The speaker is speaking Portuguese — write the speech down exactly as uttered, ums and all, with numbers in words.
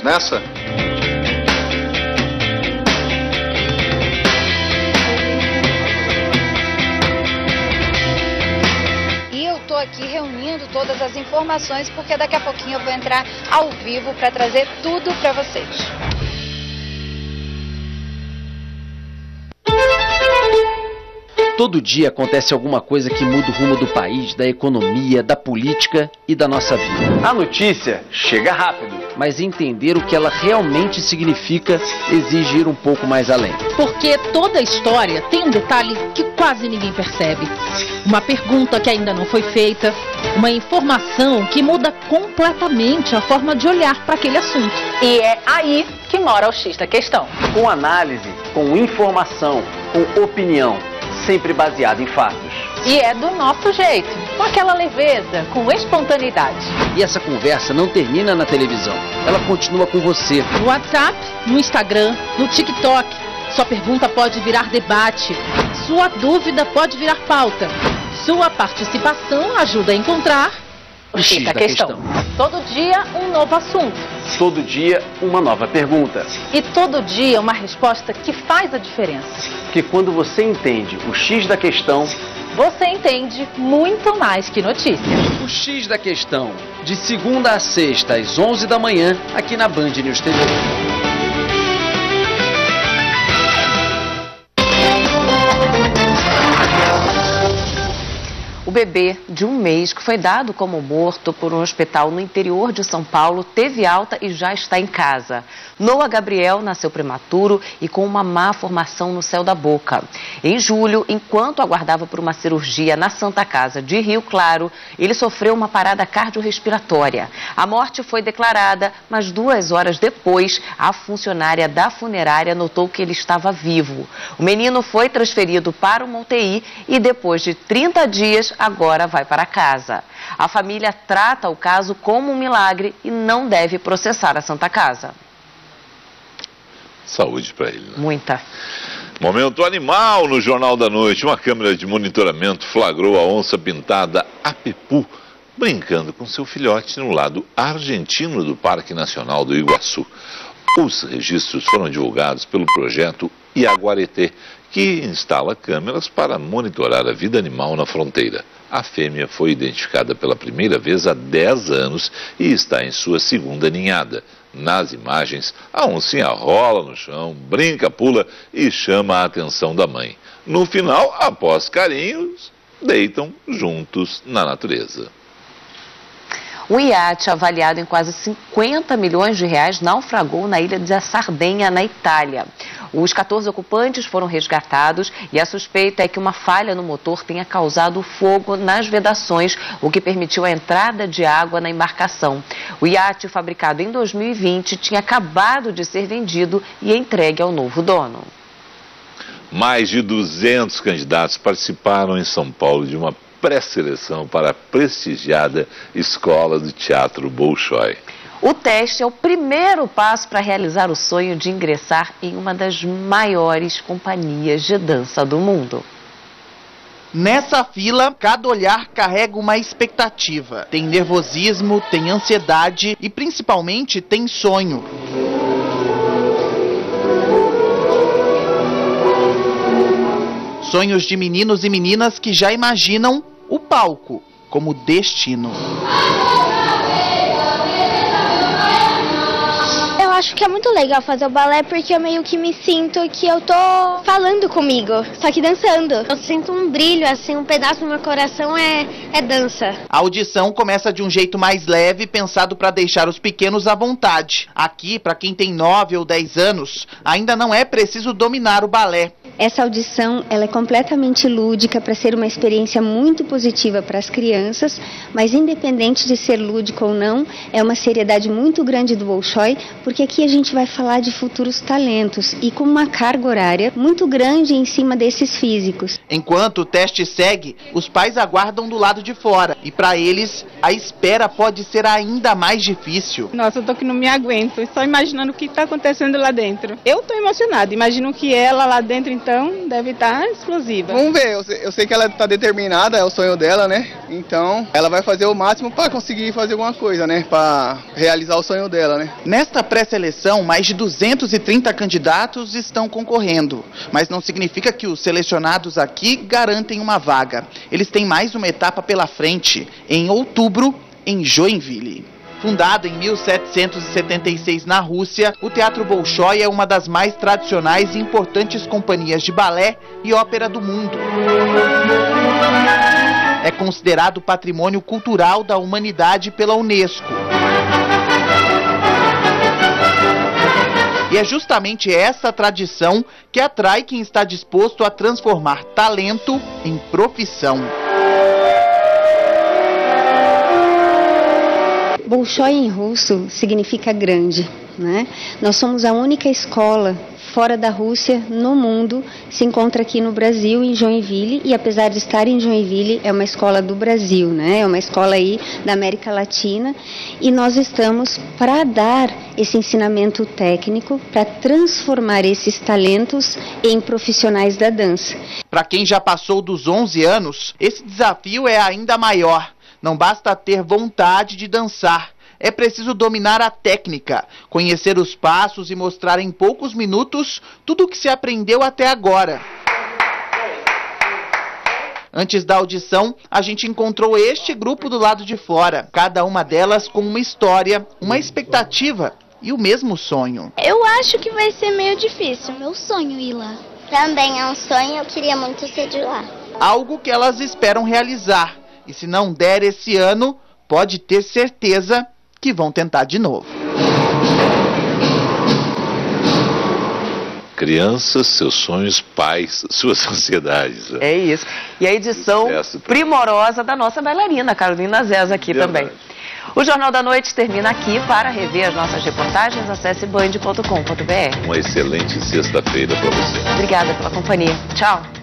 nessa? Estou aqui reunindo todas as informações porque daqui a pouquinho eu vou entrar ao vivo para trazer tudo para vocês. Todo dia acontece alguma coisa que muda o rumo do país, da economia, da política e da nossa vida. A notícia chega rápido. Mas entender o que ela realmente significa exige ir um pouco mais além. Porque toda história tem um detalhe que quase ninguém percebe. Uma pergunta que ainda não foi feita, uma informação que muda completamente a forma de olhar para aquele assunto. E é aí que mora o X da questão. Com análise, com informação, com opinião, sempre baseado em fatos. E é do nosso jeito, com aquela leveza, com espontaneidade. E essa conversa não termina na televisão, ela continua com você. No WhatsApp, no Instagram, no TikTok. Sua pergunta pode virar debate, sua dúvida pode virar pauta. Sua participação ajuda a encontrar o X da questão. Todo dia um novo assunto. Todo dia uma nova pergunta. E todo dia uma resposta que faz a diferença. Porque quando você entende o X da questão, você entende muito mais que notícia. O X da questão, de segunda a sexta às onze da manhã, aqui na Band News T V. O bebê de um mês que foi dado como morto por um hospital no interior de São Paulo teve alta e já está em casa. Noah Gabriel nasceu prematuro e com uma má formação no céu da boca. Em julho, enquanto aguardava por uma cirurgia na Santa Casa de Rio Claro, ele sofreu uma parada cardiorrespiratória. A morte foi declarada, mas duas horas depois, a funcionária da funerária notou que ele estava vivo. O menino foi transferido para uma U T I e depois de trinta dias, agora vai para casa. A família trata o caso como um milagre e não deve processar a Santa Casa. Saúde para ele, né? Muita. Momento animal no Jornal da Noite. Uma câmera de monitoramento flagrou a onça pintada Apipu brincando com seu filhote no lado argentino do Parque Nacional do Iguaçu. Os registros foram divulgados pelo projeto Iaguareté, que instala câmeras para monitorar a vida animal na fronteira. A fêmea foi identificada pela primeira vez há dez anos e está em sua segunda ninhada. Nas imagens, a oncinha rola no chão, brinca, pula e chama a atenção da mãe. No final, após carinhos, deitam juntos na natureza. Um iate avaliado em quase cinquenta milhões de reais naufragou na ilha de Sardenha, na Itália. Os quatorze ocupantes foram resgatados e a suspeita é que uma falha no motor tenha causado fogo nas vedações, o que permitiu a entrada de água na embarcação. O iate, fabricado em dois mil e vinte, tinha acabado de ser vendido e entregue ao novo dono. Mais de duzentos candidatos participaram em São Paulo de uma pré-seleção para a prestigiada Escola do Teatro Bolshoi. O teste é o primeiro passo para realizar o sonho de ingressar em uma das maiores companhias de dança do mundo. Nessa fila, cada olhar carrega uma expectativa. Tem nervosismo, tem ansiedade e principalmente tem sonho. Sonhos de meninos e meninas que já imaginam o palco como destino. Eu acho que é muito legal fazer o balé porque eu meio que me sinto que eu tô falando comigo, só que dançando. Eu sinto um brilho, assim, um pedaço do meu coração é, é dança. A audição começa de um jeito mais leve, pensado para deixar os pequenos à vontade. Aqui, para quem tem nove ou dez anos, ainda não é preciso dominar o balé. Essa audição ela é completamente lúdica para ser uma experiência muito positiva para as crianças, mas independente de ser lúdico ou não, é uma seriedade muito grande do Bolshoi, porque aqui aqui a gente vai falar de futuros talentos e com uma carga horária muito grande em cima desses físicos. Enquanto o teste segue, os pais aguardam do lado de fora e para eles a espera pode ser ainda mais difícil. Nossa, eu tô que não me aguento, só imaginando o que está acontecendo lá dentro. Eu tô emocionada, imagino que ela lá dentro então deve estar explosiva. Vamos ver, eu sei, eu sei que ela está determinada, é o sonho dela, né? Então ela vai fazer o máximo para conseguir fazer alguma coisa, né? Para realizar o sonho dela, né? Nesta pré-seleção, mais de duzentos e trinta candidatos estão concorrendo, mas não significa que os selecionados aqui garantem uma vaga. Eles têm mais uma etapa pela frente, em outubro, em Joinville. Fundado em mil setecentos e setenta e seis na Rússia, o Teatro Bolshoi é uma das mais tradicionais e importantes companhias de balé e ópera do mundo. É considerado patrimônio cultural da humanidade pela Unesco. E é justamente essa tradição que atrai quem está disposto a transformar talento em profissão. Bolshoi em russo significa grande, né? Nós somos a única escola fora da Rússia no mundo, se encontra aqui no Brasil, em Joinville, e apesar de estar em Joinville, é uma escola do Brasil, né? É uma escola aí da América Latina, e nós estamos para dar esse ensinamento técnico, para transformar esses talentos em profissionais da dança. Para quem já passou dos onze anos, esse desafio é ainda maior. Não basta ter vontade de dançar, é preciso dominar a técnica, conhecer os passos e mostrar em poucos minutos tudo o que se aprendeu até agora. Antes da audição, a gente encontrou este grupo do lado de fora, cada uma delas com uma história, uma expectativa e o mesmo sonho. Eu acho que vai ser meio difícil. Meu sonho ir lá. Também é um sonho, eu queria muito ser de lá. Algo que elas esperam realizar. E se não der esse ano, pode ter certeza que vão tentar de novo. Crianças, seus sonhos, pais, suas ansiedades. É isso. E a edição primorosa da nossa bailarina, Carolina Zeza, aqui Verdade. também. O Jornal da Noite termina aqui. Para rever as nossas reportagens, acesse band ponto com ponto br. Uma excelente sexta-feira para você. Obrigada pela companhia. Tchau.